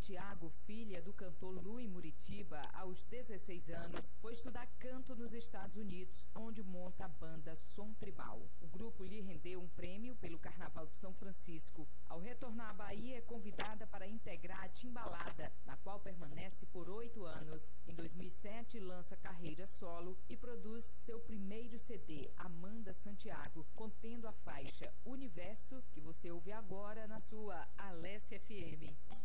Santiago, filha do cantor Lu em Muritiba, aos 16 anos, foi estudar canto nos Estados Unidos, onde monta a banda Som Tribal. O grupo lhe rendeu um prêmio pelo Carnaval de São Francisco. Ao retornar à Bahia, é convidada para integrar a Timbalada, na qual permanece por 8 anos. Em 2007, lança carreira solo e produz seu primeiro CD, Amanda Santiago, contendo a faixa Universo, que você ouve agora na sua Alessia FM.